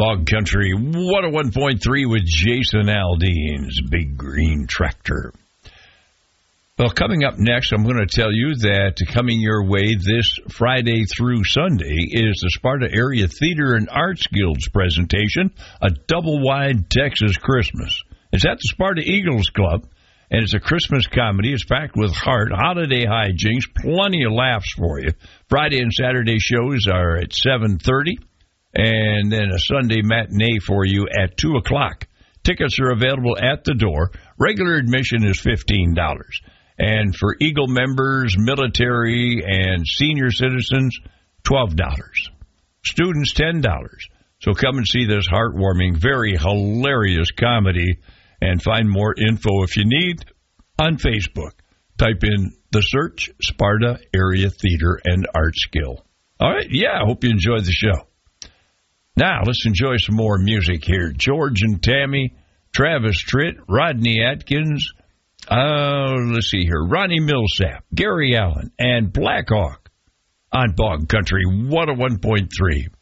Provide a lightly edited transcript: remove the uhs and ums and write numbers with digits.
Bog Country 101.3 with Jason Aldean's Big Green Tractor. Well, coming up next, I'm going to tell you that coming your way this Friday through Sunday is the Sparta Area Theater and Arts Guild's presentation, A Double-Wide Texas Christmas. It's at the Sparta Eagles Club, and it's a Christmas comedy. It's packed with heart, holiday hijinks, plenty of laughs for you. Friday and Saturday shows are at 7:30, and then a Sunday matinee for you at 2 o'clock. Tickets are available at the door. Regular admission is $15. And for Eagle members, military, and senior citizens, $12. Students, $10. So come and see this heartwarming, very hilarious comedy and find more info if you need on Facebook. Type in the search, Sparta Area Theater and Arts Guild. All right, I hope you enjoyed the show. Now, let's enjoy some more music here. George and Tammy, Travis Tritt, Rodney Atkins, let's see here, Ronnie Millsap, Gary Allen, and Black Hawk on Bog Country 101.3.